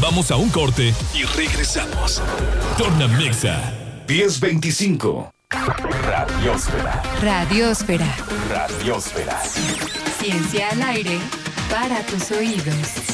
Vamos a un corte y regresamos. Tornamexa 1025. Radiosfera. Radiosfera. Radiosfera. Ciencia al aire para tus oídos.